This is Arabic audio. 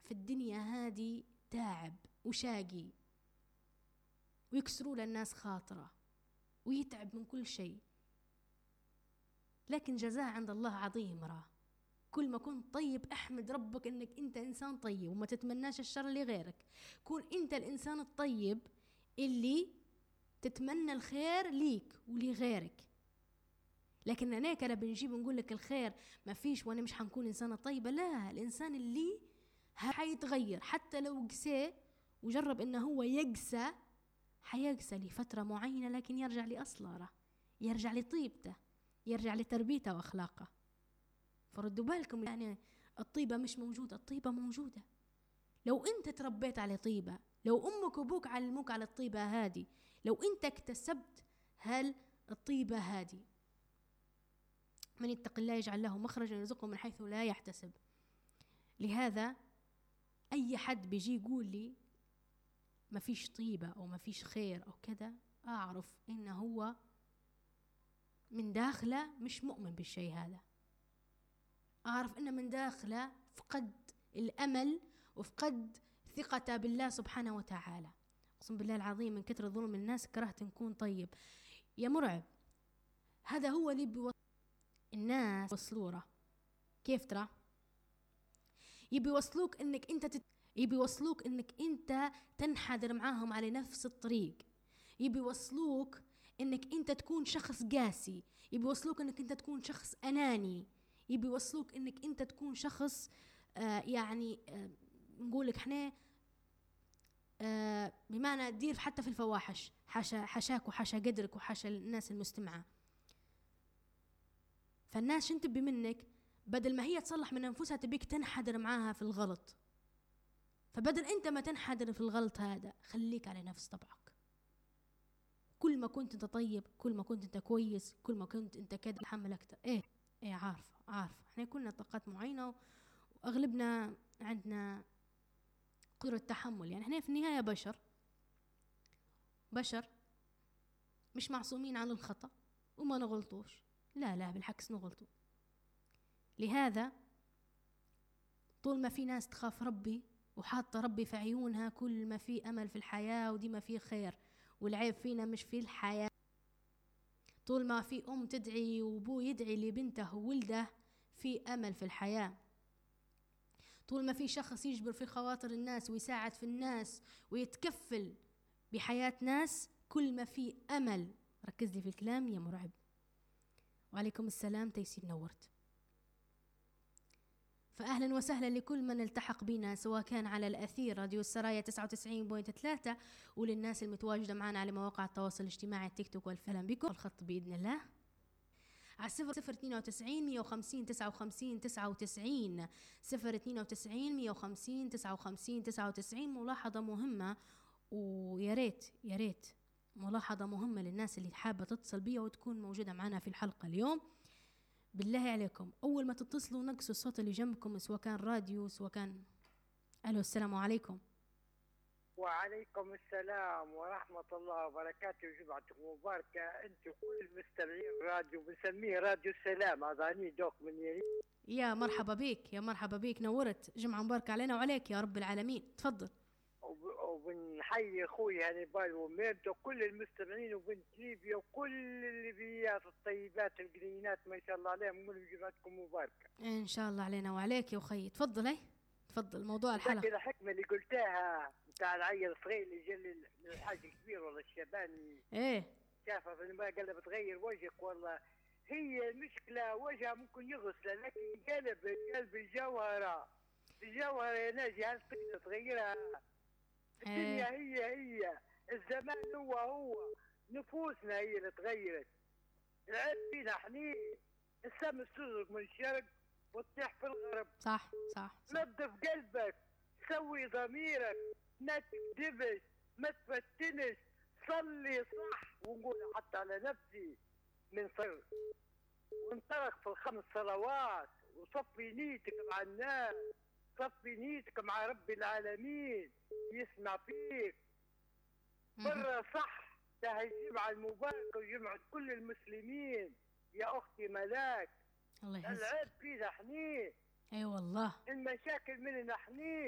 في الدنيا هذه تاعب وشاقي، ويكسروا للناس خاطره، ويتعب من كل شيء، لكن جزاء عند الله عظيم. كل ما كنت طيب احمد ربك انك انت انسان طيب وما تتمناش الشر لغيرك. كون انت الانسان الطيب اللي تتمنى الخير ليك ولغيرك. لكن انا كلا بنجيب نقول لك الخير ما فيش وانا مش حنكون انسانه طيبه. لا، الانسان اللي حيتغير حتى لو قسى وجرب انه هو يقسى، حيقسى لفتره معينه، لكن يرجع لاصله، يرجع لطيبته، يرجع لتربيته واخلاقه. فردوا بالكم، يعني الطيبه مش موجوده، الطيبه موجوده. لو انت تربيت على طيبه، لو امك وابوك علموك على الطيبه هذه، لو انت اكتسبت الطيبه هذه. من يتق الله يجعل له مخرجا ويرزقه من حيث لا يحتسب. لهذا اي حد بيجي يقول لي ما فيش طيبه او ما فيش خير او كذا، اعرف انه هو من داخله مش مؤمن بالشيء هذا. اعرف انه من داخله فقد الامل وفقد ثقته بالله سبحانه وتعالى. اقسم بالله العظيم من كثر ظلم الناس كرهت نكون طيب. يا مرعب، هذا هو اللي الناس وصلوره. كيف ترى؟ يبي يوصلوك انك انت تنحدر معاهم على نفس الطريق. يبي يوصلوك انك انت تكون شخص قاسي. يبي يوصلوك انك انت تكون شخص اناني. يبي يوصلوك انك انت تكون شخص نقول لك احنا بمعنى دير حتى في الفواحش، حشاك وحشا قدرك وحشا الناس المستمعة. فالناس شنت تبي منك؟ بدل ما هي تصلح من أنفسها تبيك تنحدر معاها في الغلط. فبدل أنت ما تنحدر في الغلط هذا، خليك على نفس طبعك. كل ما كنت أنت طيب، كل ما كنت أنت كويس، كل ما كنت أنت كده تحمل أكتر. إيه عارفة إحنا كلنا طاقات معينة، وأغلبنا عندنا قدرة تحمل. يعني إحنا في النهاية بشر مش معصومين عن الخطأ وما نغلطوش. لا بالعكس نغلطوا. لهذا طول ما في ناس تخاف ربي وحاطة ربي في عيونها، كل ما في أمل في الحياة ودي ما في خير. والعيب فينا مش في الحياة. طول ما في أم تدعي وأبو يدعي لبنته وولده، في أمل في الحياة. طول ما في شخص يجبر في خواطر الناس ويساعد في الناس ويتكفل بحياة ناس، كل ما في أمل. ركز لي في الكلام يا مرعب. وعليكم السلام تيسير، نورت. فأهلا وسهلا لكل من التحق بنا، سواء كان على الأثير راديو السرايا 99.3، وللناس المتواجدة معنا على مواقع التواصل الاجتماعي التيك توك والفلان بكم الخط بإذن الله على 092 150 59 99 092 150 59 99. ملاحظة مهمة، ويا ريت ملاحظة مهمة للناس اللي حابة تتصل بي وتكون موجودة معنا في الحلقة اليوم. بالله عليكم أول ما تتصلوا نقصوا الصوت اللي جنبكم، سواء كان راديو سواء كان. ألو، السلام عليكم. وعليكم السلام ورحمة الله وبركاته. جمعتكم مباركة أنت كل المستمعين الراديو، بنسميه راديو السلام. هذاني دوق من يلي. يا مرحبا بيك نورت. جمعة مباركة علينا وعليك يا رب العالمين. تفضل. وبنحيي اخوي هانيبال وميرد وكل المستمعين وبنت ليبيا وكل الليبيات الطيبات القنينات ما شاء الله عليهم. كل جمعتكم مباركة ان شاء الله علينا وعليك يا اخي. تفضل تفضل موضوع الحلقة. كذا حكمة اللي قلتها بتاع العيل الصغير اللي جل الحاج الكبير والله الشباني شافها في الماء قال له بتغير وجهك. والله هي المشكلة وجهها ممكن يغسل، لكن قلب الجوهرة يا ناجي هل تقدر تغيرها؟ الدنيا هي الزمان هو نفوسنا هي اللي تغيرت. العيب فينا حنين. الشمس تزرق من الشرق وتطيح في الغرب. صح. نظف قلبك، سوي ضميرك، ما تكذبش، ما تفتنش، صلي صح. ونقول حتى على نفسي من صر وانطلق في الخمس صلوات، وصفي نيتك مع الناس، صفي نيتك مع رب العالمين يسمع فيك. مرة صح تهي الجمعة المباركة وجمعة كل المسلمين يا أختي ملاك. الله يحفظك. العيب فينا حنين. اي والله المشاكل مننا حنين.